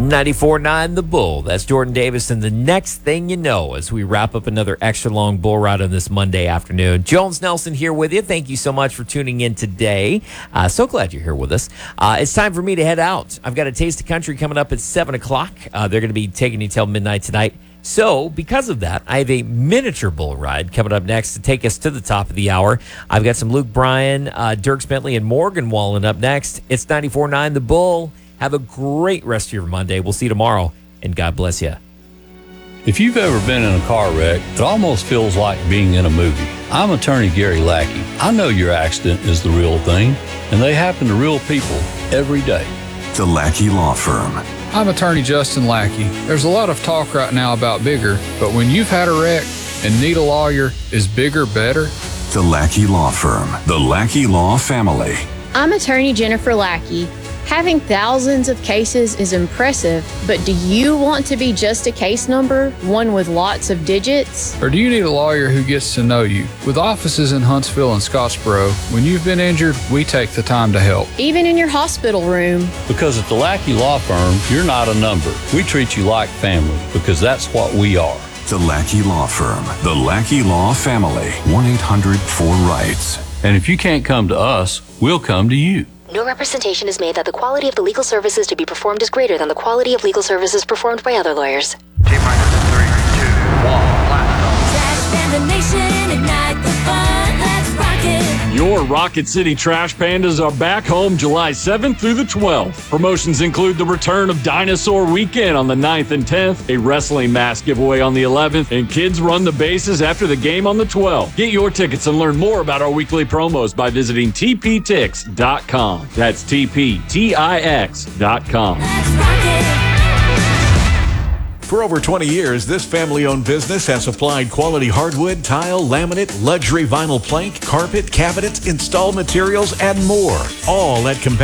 94.9 The Bull. That's Jordan Davis. And the next thing you know, as we wrap up another extra long bull ride on this Monday afternoon, Jones Nelson here with you. Thank you so much for tuning in today. So glad you're here with us. It's time for me to head out. I've got a Taste of Country coming up at 7 o'clock. They're going to be taking you till midnight tonight. So, because of that, I have a miniature bull ride coming up next to take us to the top of the hour. I've got some Luke Bryan, Dierks Bentley, and Morgan Wallen up next. It's 94.9 The Bull. Have a great rest of your Monday. We'll see you tomorrow, and God bless you. If you've ever been in a car wreck, it almost feels like being in a movie. I'm attorney Gary Lackey. I know your accident is the real thing, and they happen to real people every day. The Lackey Law Firm. I'm attorney Justin Lackey. There's a lot of talk right now about bigger, but when you've had a wreck and need a lawyer, is bigger better? The Lackey Law Firm. The Lackey Law Family. I'm attorney Jennifer Lackey. Having thousands of cases is impressive, but do you want to be just a case number, one with lots of digits? Or do you need a lawyer who gets to know you? With offices in Huntsville and Scottsboro, when you've been injured, we take the time to help. Even in your hospital room. Because at the Lackey Law Firm, you're not a number. We treat you like family because that's what we are. The Lackey Law Firm. The Lackey Law Family. 1-800-4RIGHTS. And if you can't come to us, we'll come to you. No representation is made that the quality of the legal services to be performed is greater than the quality of legal services performed by other lawyers. T-minus 3, 2, 1, blast Trash Panda Nation, ignite the fun, let's rock it. Your Rocket City Trash Pandas are back home July 7th through the 12th. Promotions include the return of Dinosaur Weekend on the 9th and 10th, a wrestling mask giveaway on the 11th, and kids run the bases after the game on the 12th. Get your tickets and learn more about our weekly promos by visiting tptix.com. That's tptix.com. Let's rock it. For over 20 years, this family-owned business has supplied quality hardwood, tile, laminate, luxury vinyl plank, carpet, cabinets, installed materials, and more, all at competitive